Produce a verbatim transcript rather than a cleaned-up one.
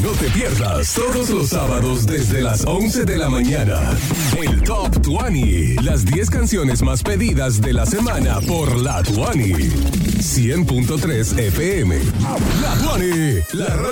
No te pierdas todos los sábados desde las once de la mañana. El Top veinte. Las diez canciones más pedidas de la semana por La veinte. cien punto tres F M. La veinte. La radio